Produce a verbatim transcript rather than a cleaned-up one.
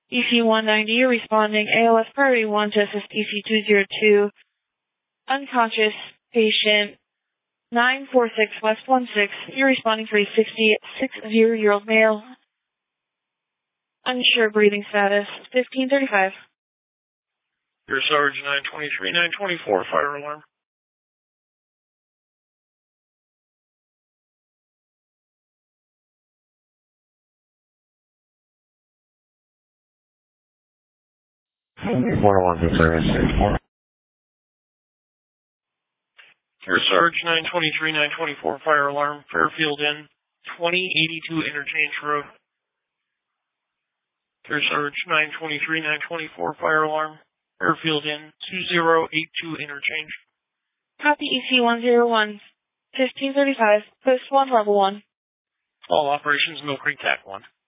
E C one ninety, responding A L S priority one to assist E C two zero two, unconscious patient nine four six West one six. You're responding for a sixty-six-year-old male. Unsure breathing status, fifteen thirty-five. Your Sarge nine twenty-three, nine twenty-four, fire alarm. one oh one, service four. Your Sarge nine twenty-three, nine twenty-four, fire alarm, Fairfield Inn, twenty eighty-two Interchange Road. Your Sarge nine twenty-three, nine twenty-four, fire alarm, Fairfield Inn, two zero eight two Interchange. Copy E C one zero one, fifteen thirty-five, post one, level one. All operations, Mill Creek, T A C one.